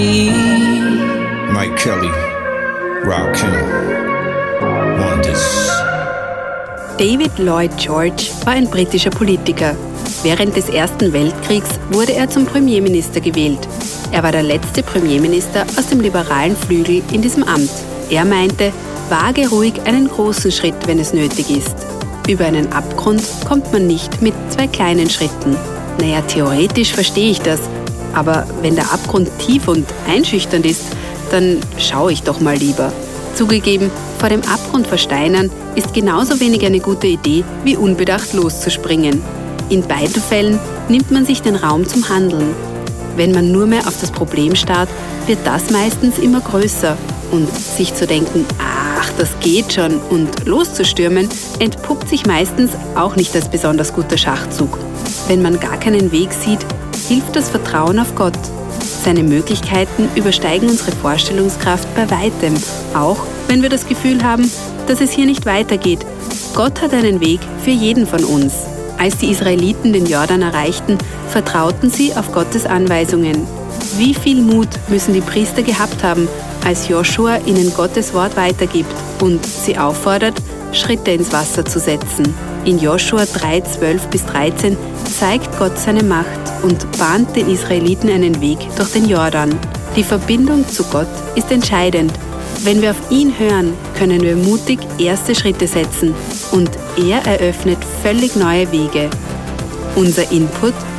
Mike Kelly, Rakim, Wonders. David Lloyd George war ein britischer Politiker. Während des Ersten Weltkriegs wurde er zum Premierminister gewählt. Er war der letzte Premierminister aus dem liberalen Flügel in diesem Amt. Er meinte, wage ruhig einen großen Schritt, wenn es nötig ist. Über einen Abgrund kommt man nicht mit 2 kleinen Schritten. Naja, theoretisch verstehe ich das. Aber wenn der Abgrund tief und einschüchternd ist, dann schaue ich doch mal lieber. Zugegeben, vor dem Abgrund versteinern ist genauso wenig eine gute Idee, wie unbedacht loszuspringen. In beiden Fällen nimmt man sich den Raum zum Handeln. Wenn man nur mehr auf das Problem starrt, wird das meistens immer größer. Und sich zu denken, ach, das geht schon, und loszustürmen, entpuppt sich meistens auch nicht als besonders guter Schachzug. Wenn man gar keinen Weg sieht, hilft das Vertrauen auf Gott. Seine Möglichkeiten übersteigen unsere Vorstellungskraft bei weitem, auch wenn wir das Gefühl haben, dass es hier nicht weitergeht. Gott hat einen Weg für jeden von uns. Als die Israeliten den Jordan erreichten, vertrauten sie auf Gottes Anweisungen. Wie viel Mut müssen die Priester gehabt haben, als Joshua ihnen Gottes Wort weitergibt und sie auffordert, Schritte ins Wasser zu setzen. In Joshua 3,12-13 zeigt Gott seine Macht und bahnt den Israeliten einen Weg durch den Jordan. Die Verbindung zu Gott ist entscheidend. Wenn wir auf ihn hören, können wir mutig erste Schritte setzen und er eröffnet völlig neue Wege. Unser Input